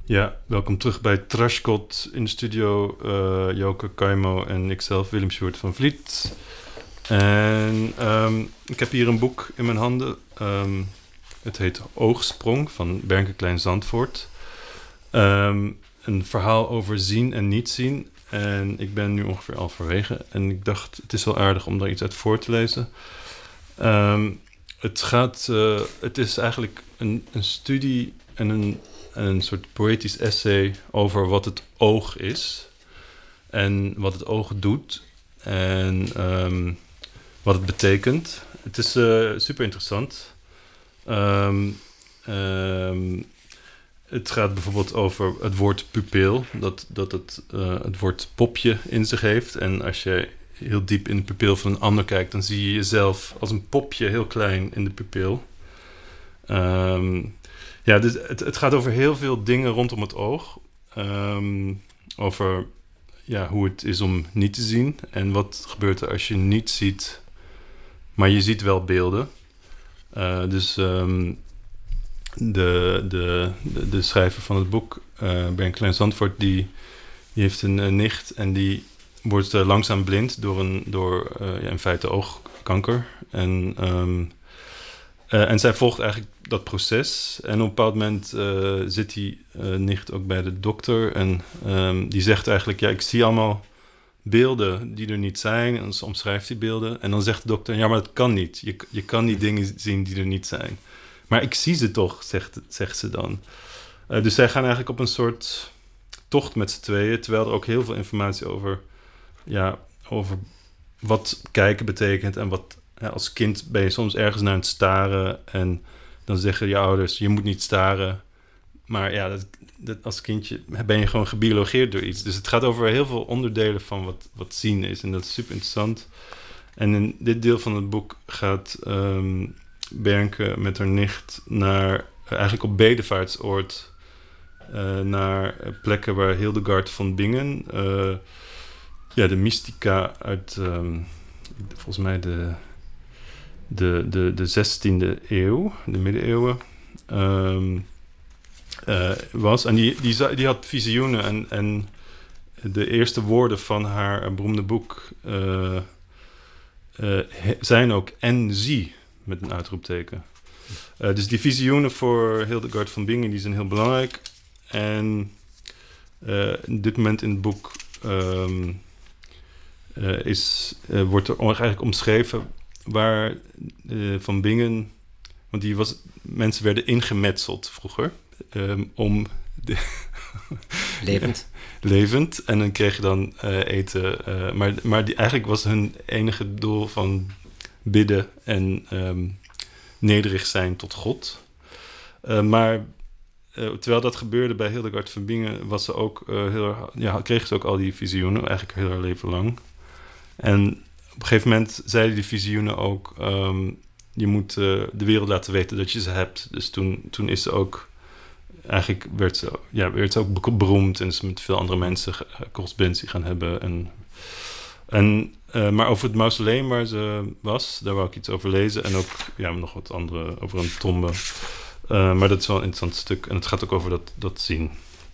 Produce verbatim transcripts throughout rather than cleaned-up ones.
Ja, welkom terug bij Trashcot in de studio. Uh, Joke Kaimo en ikzelf, Willem Sjoerd van Vliet. En um, ik heb hier een boek in mijn handen. Um, het heet Oogsprong van Bernke Klein-Zandvoort. Um, een verhaal over zien en niet zien. En ik ben nu ongeveer halverwege. En ik dacht, het is wel aardig om daar iets uit voor te lezen. Um, het gaat... Uh, het is eigenlijk een, een studie en een... een soort poëtisch essay over wat het oog is. En wat het oog doet. En um, wat het betekent. Het is uh, super interessant. Um, um, het gaat bijvoorbeeld over het woord pupil. Dat, dat het uh, het woord popje in zich heeft. En als je heel diep in de pupil van een ander kijkt, dan zie je jezelf als een popje heel klein in de pupil. Um, Ja, dus het, het gaat over heel veel dingen rondom het oog. Um, over ja, hoe het is om niet te zien. En wat gebeurt er als je niet ziet, maar je ziet wel beelden. Uh, dus um, de, de, de, de schrijver van het boek, uh, Bernke Klein-Zandvoort, die, die heeft een, een nicht. En die wordt uh, langzaam blind door, een, door uh, ja, in feite oogkanker. En... Um, Uh, en zij volgt eigenlijk dat proces. En op een bepaald moment uh, zit die uh, nicht ook bij de dokter. En um, die zegt eigenlijk, ja, ik zie allemaal beelden die er niet zijn. En ze omschrijft die beelden. En dan zegt de dokter, ja, maar dat kan niet. Je, je kan die dingen zien die er niet zijn. Maar ik zie ze toch, zegt, zegt ze dan. Uh, dus zij gaan eigenlijk op een soort tocht met z'n tweeën. Terwijl er ook heel veel informatie over, ja, over wat kijken betekent en wat... Ja, als kind ben je soms ergens naar het staren en dan zeggen je ouders, je moet niet staren. Maar ja, dat, dat als kindje ben je gewoon gebiologeerd door iets. Dus het gaat over heel veel onderdelen van wat, wat zien is en dat is super interessant. En in dit deel van het boek gaat um, Bernke met haar nicht naar, uh, eigenlijk op bedevaartsoord, uh, naar plekken waar Hildegard von Bingen, uh, ja, de mystica uit, um, volgens mij de... De, de, de zestiende eeuw, de middeleeuwen, um, uh, was. En die, die, die had visioenen. En, en de eerste woorden van haar beroemde boek uh, uh, zijn ook en zie, met een uitroepteken. Uh, dus die visioenen voor Hildegard von Bingen, die zijn heel belangrijk. En uh, in dit moment in het boek um, uh, is, uh, wordt er eigenlijk omschreven... waar uh, Van Bingen... want die was, mensen werden ingemetseld vroeger. Um, om... De levend. levend. En dan kreeg je dan uh, eten. Uh, maar maar die, eigenlijk was hun enige doel van bidden... en um, nederig zijn tot God. Uh, maar uh, terwijl dat gebeurde bij Hildegard van Bingen... was ze ook, uh, heel, ja, kreeg ze ook al die visioenen. Eigenlijk heel haar leven lang. En... Op een gegeven moment zeiden die visioenen ook... Um, je moet uh, de wereld laten weten dat je ze hebt. Dus toen, toen is ze ook... Eigenlijk werd ze, ja, werd ze ook beroemd... en is met veel andere mensen uh, correspondentie gaan hebben. En, en, uh, maar over het mausoleum waar ze was... daar wou ik iets over lezen. En ook ja, nog wat andere over een tombe. Uh, maar dat is wel een interessant stuk. En het gaat ook over dat, dat zien.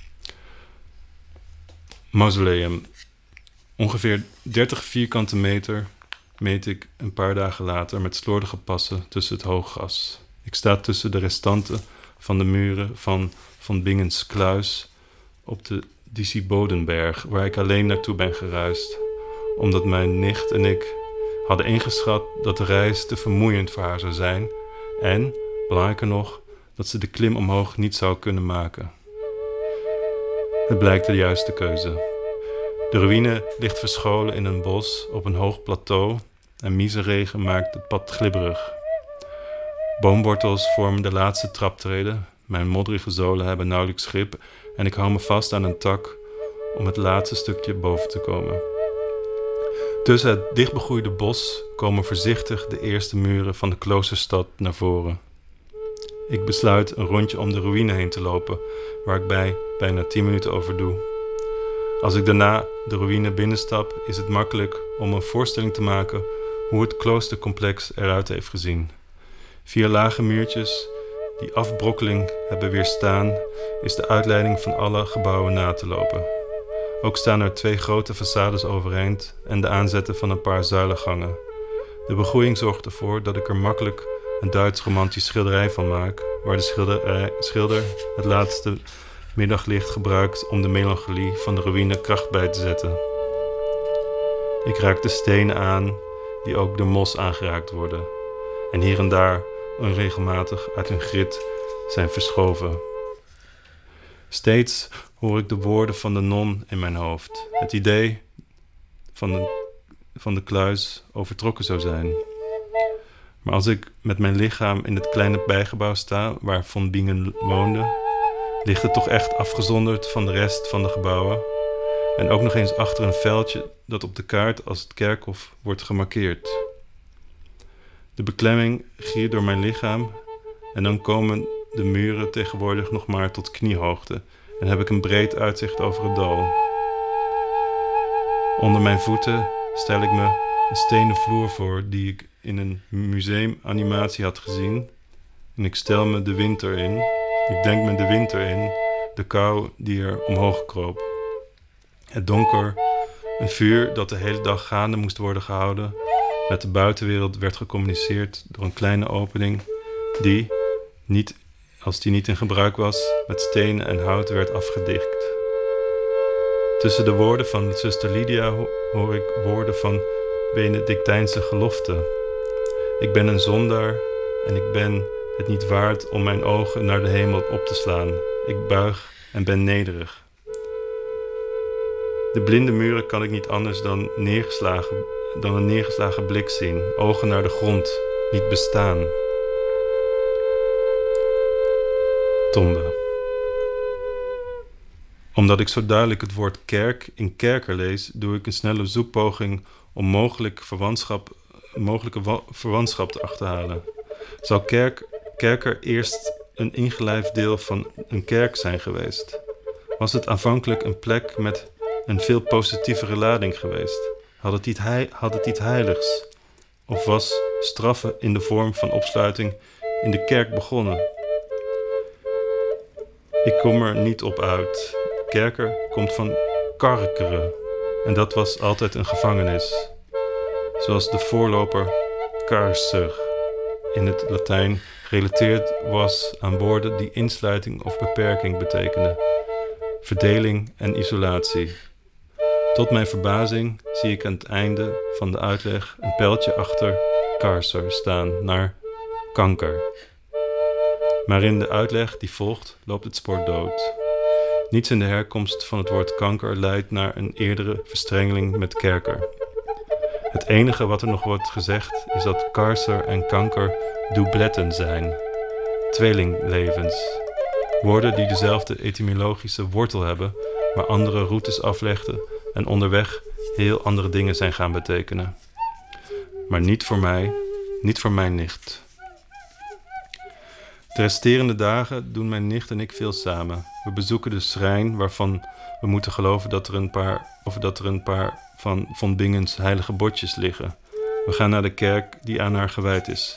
Mausoleum... Ongeveer dertig vierkante meter meet ik een paar dagen later met slordige passen tussen het hooggras. Ik sta tussen de restanten van de muren van Van Bingens kluis op de Disibodenberg, waar ik alleen naartoe ben gereisd, omdat mijn nicht en ik hadden ingeschat dat de reis te vermoeiend voor haar zou zijn en, belangrijker nog, dat ze de klim omhoog niet zou kunnen maken. Het blijkt de juiste keuze. De ruïne ligt verscholen in een bos op een hoog plateau en miseregen maakt het pad glibberig. Boomwortels vormen de laatste traptreden. Mijn modderige zolen hebben nauwelijks grip en ik hou me vast aan een tak om het laatste stukje boven te komen. Tussen het dichtbegroeide bos komen voorzichtig de eerste muren van de kloosterstad naar voren. Ik besluit een rondje om de ruïne heen te lopen, waar ik bij bijna tien minuten over doe. Als ik daarna de ruïne binnenstap, is het makkelijk om een voorstelling te maken hoe het kloostercomplex eruit heeft gezien. Vier lage muurtjes die afbrokkeling hebben weerstaan, is de uitleiding van alle gebouwen na te lopen. Ook staan er twee grote façades overeind en de aanzetten van een paar zuilengangen. De begroeiing zorgt ervoor dat ik er makkelijk een Duits romantisch schilderij van maak, waar de schilderij, schilder het laatste middaglicht gebruikt om de melancholie van de ruïne kracht bij te zetten. Ik raak de stenen aan die ook door mos aangeraakt worden en hier en daar onregelmatig uit hun grit zijn verschoven. Steeds hoor ik de woorden van de non in mijn hoofd. Het idee van de, van de kluis overtrokken zou zijn. Maar als ik met mijn lichaam in het kleine bijgebouw sta waar Von Bingen woonde, ligt het toch echt afgezonderd van de rest van de gebouwen en ook nog eens achter een veldje dat op de kaart als het kerkhof wordt gemarkeerd. De beklemming giert door mijn lichaam en dan komen de muren tegenwoordig nog maar tot kniehoogte en heb ik een breed uitzicht over het dal. Onder mijn voeten stel ik me een stenen vloer voor die ik in een museumanimatie had gezien en ik stel me de winter in. Ik denk me de winter in, de kou die er omhoog kroop. Het donker, een vuur dat de hele dag gaande moest worden gehouden. Met de buitenwereld werd gecommuniceerd door een kleine opening die, niet, als die niet in gebruik was, met stenen en hout werd afgedicht. Tussen de woorden van zuster Lydia hoor ik woorden van Benedictijnse gelofte. Ik ben een zondaar en ik ben het niet waard om mijn ogen naar de hemel op te slaan. Ik buig en ben nederig. De blinde muren kan ik niet anders dan, neergeslagen, dan een neergeslagen blik zien. Ogen naar de grond, niet bestaan. Tombe. Omdat ik zo duidelijk het woord kerk in kerker lees, doe ik een snelle zoekpoging om mogelijk verwantschap, mogelijke wa- verwantschap te achterhalen. Zou kerk, kerker eerst een ingelijfd deel van een kerk zijn geweest? Was het aanvankelijk een plek met een veel positievere lading geweest? Had het iets, hei, had het iets heiligs? Of was straffen in de vorm van opsluiting in de kerk begonnen? Ik kom er niet op uit. Kerker komt van carcere en dat was altijd een gevangenis. Zoals de voorloper carcer in het Latijn gerelateerd was aan woorden die insluiting of beperking betekenen, verdeling en isolatie. Tot mijn verbazing zie ik aan het einde van de uitleg een pijltje achter carcer staan naar kanker. Maar in de uitleg die volgt loopt het spoor dood. Niets in de herkomst van het woord kanker leidt naar een eerdere verstrengeling met kerker. Het enige wat er nog wordt gezegd is dat carcer en kanker doubletten zijn, tweelinglevens. Woorden die dezelfde etymologische wortel hebben, maar andere routes aflegden en onderweg heel andere dingen zijn gaan betekenen. Maar niet voor mij, niet voor mijn nicht. De resterende dagen doen mijn nicht en ik veel samen. We bezoeken de schrijn waarvan we moeten geloven dat er een paar, of dat er een paar van Von Bingens heilige bordjes liggen. We gaan naar de kerk die aan haar gewijd is.